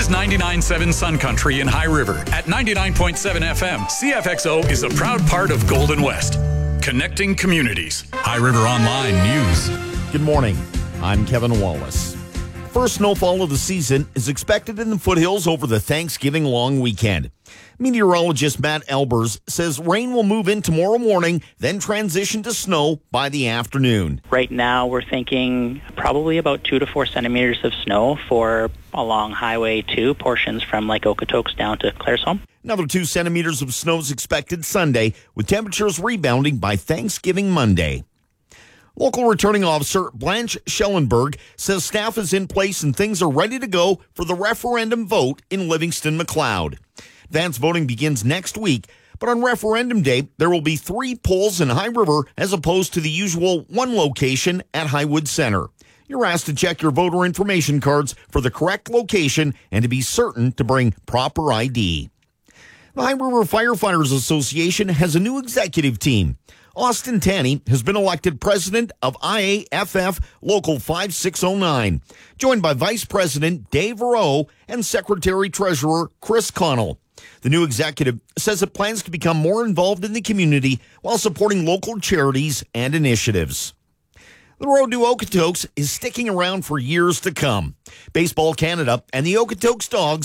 is 99.7 Sun Country in High River. At 99.7 FM, CFXO is a proud part of Golden West. Connecting communities. High River Online News. Good morning. I'm Kevin Wallace. First snowfall of the season is expected in the foothills over the Thanksgiving long weekend. Meteorologist Matt Albers says rain will move in tomorrow morning, then transition to snow by the afternoon. Right now, we're thinking probably about 2 to 4 centimeters of snow for along Highway 2, portions from Lake Okotoks down to Claresholm. Another 2 centimeters of snow is expected Sunday, with temperatures rebounding by Thanksgiving Monday. Local returning officer Blanche Schellenberg says staff is in place and things are ready to go for the referendum vote in Livingston-McLeod. Advance voting begins next week, but on referendum day, there will be 3 polls in High River as opposed to the usual 1 location at Highwood Center. You're asked to check your voter information cards for the correct location and to be certain to bring proper ID. The High River Firefighters Association has a new executive team. Austin Tanney has been elected president of IAFF Local 5609, joined by Vice President Dave Rowe and Secretary-Treasurer Chris Connell. The new executive says it plans to become more involved in the community while supporting local charities and initiatives. The road to Okotoks is sticking around for years to come. Baseball Canada and the Okotoks Dogs